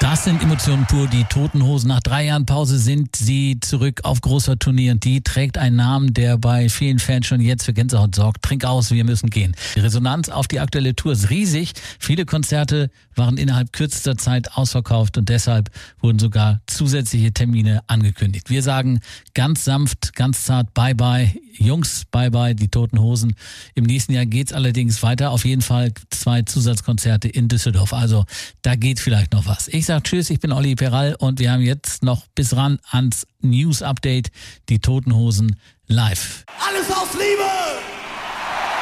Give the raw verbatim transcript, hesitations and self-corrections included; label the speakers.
Speaker 1: Das sind Emotionen pur, die Toten Hosen. Nach drei Jahren Pause sind sie zurück auf großer Tournee und die trägt einen Namen, der bei vielen Fans schon jetzt für Gänsehaut sorgt. Trink aus, wir müssen gehen. Die Resonanz auf die aktuelle Tour ist riesig. Viele Konzerte waren innerhalb kürzester Zeit ausverkauft und deshalb wurden sogar zusätzliche Termine angekündigt. Wir sagen ganz sanft, ganz zart Bye-bye. Jungs, Bye-bye, die Toten Hosen. Im nächsten Jahr geht's allerdings weiter. Auf jeden Fall zwei Zusatzkonzerte in Düsseldorf. Also da geht vielleicht noch was. Ich sag tschüss, ich bin Olli Peral und wir haben jetzt noch bis ran ans News-Update, die Toten Hosen live.
Speaker 2: Alles aus Liebe!